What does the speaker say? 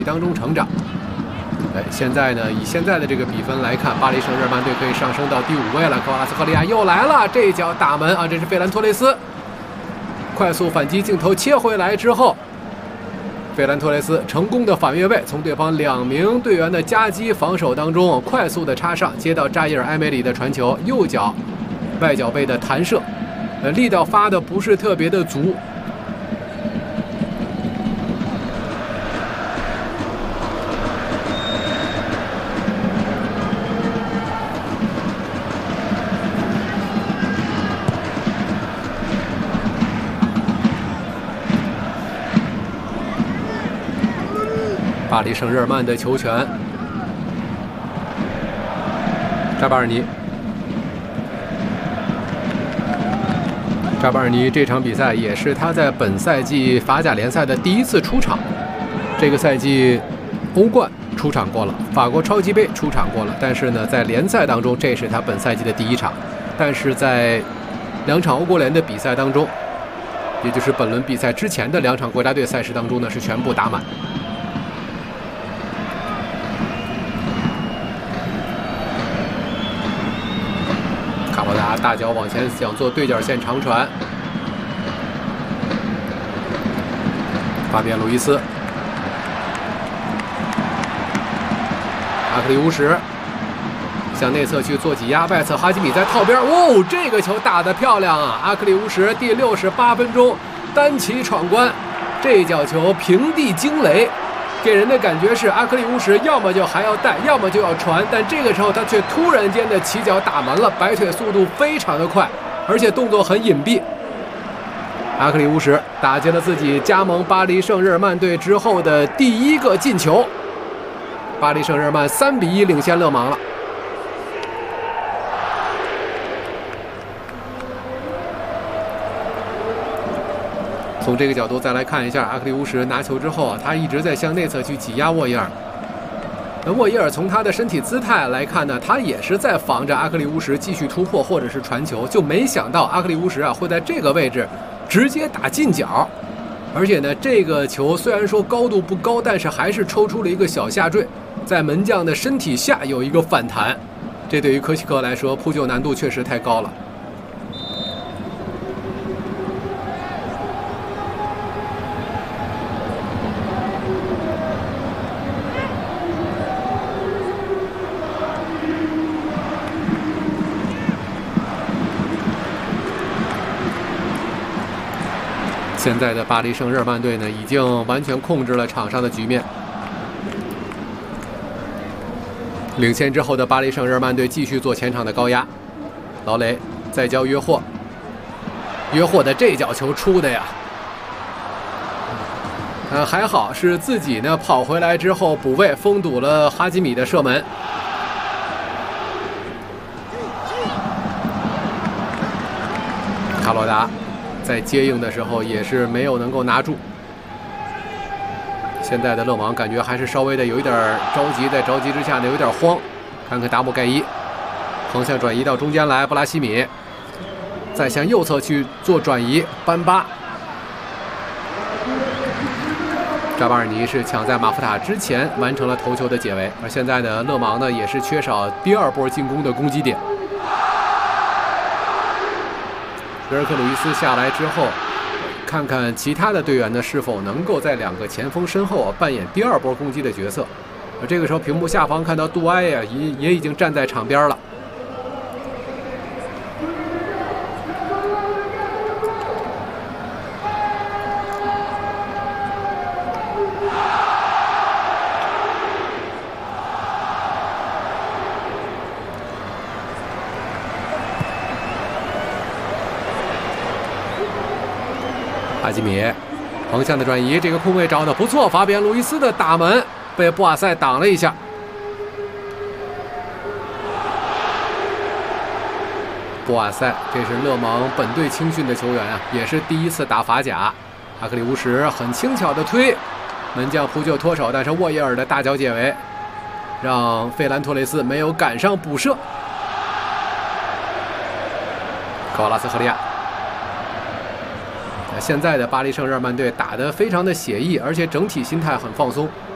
当中成长。哎，现在呢，以现在的这个比分来看，巴黎圣日耳曼队可以上升到第5位了。科瓦斯科利亚又来了，这一脚打门啊！这是费兰托雷斯快速反击，镜头切回来之后，费兰托雷斯成功的反越位，从对方2名队员的夹击防守当中快速的插上，接到扎伊尔埃梅里的传球，右脚外脚背的弹射，力道发的不是特别的足。巴黎圣日耳曼的球权，扎巴尔尼。扎巴尔尼这场比赛也是他在本赛季法甲联赛的第1次出场。这个赛季欧冠出场过了，法国超级杯出场过了，但是呢，在联赛当中，这是他本赛季的第1场。但是在2场欧国联的比赛当中，也就是本轮比赛之前的2场国家队赛事当中呢，是全部打满。卡洛达大脚往前想做对角线长传，法比安·路易斯，阿克里乌什向内侧去做挤压，外侧哈基米在套边，哦，这个球打得漂亮啊！阿克里乌什第68分钟单骑闯关，这脚球平地惊雷。给人的感觉是阿克利乌什要么就还要带，要么就要传，但这个时候他却突然间的起脚打门了，摆腿速度非常的快，而且动作很隐蔽。阿克利乌什打进了自己加盟巴黎圣日耳曼队之后的第1个进球，巴黎圣日耳曼3比1领先勒芒了。从这个角度再来看一下，阿克利乌什拿球之后啊，他一直在向内侧去挤压沃伊尔。那沃伊尔从他的身体姿态来看呢，他也是在防着阿克利乌什继续突破或者是传球，就没想到阿克利乌什啊会在这个位置直接打近角，而且呢，这个球虽然说高度不高，但是还是抽出了一个小下坠，在门将的身体下有一个反弹，这对于科西克来说扑救难度确实太高了。现在的巴黎圣日耳曼队呢，已经完全控制了场上的局面。领先之后的巴黎圣日耳曼队继续做前场的高压。劳雷再交约霍，约霍的这脚球出的呀，还好是自己呢跑回来之后补位，封堵了哈基米的射门。卡洛达在接应的时候也是没有能够拿住。现在的勒芒感觉还是稍微的有一点着急，在着急之下呢有点慌。看看达姆盖伊横向转移到中间来，布拉西米再向右侧去做转移，班巴。扎巴尔尼是抢在马夫塔之前完成了头球的解围，而现在呢，勒芒呢也是缺少第2波进攻的攻击点。德尔克·鲁伊斯下来之后，看看其他的队员呢是否能够在2个前锋身后扮演第2波攻击的角色。而这个时候，屏幕下方看到杜埃呀，也已经站在场边了。哈基米横向的转移，这个空位找得不错，法比安·路易斯的打门被布瓦塞挡了一下。布瓦塞这是勒芒本队青训的球员啊，也是第1次打法甲。阿克里乌什很轻巧的推，门将扑救脱手，但是沃伊尔的大脚解围让费兰托雷斯没有赶上补射。科瓦拉斯赫利亚。现在的巴黎圣日耳曼队打得非常的写意，而且整体心态很放松。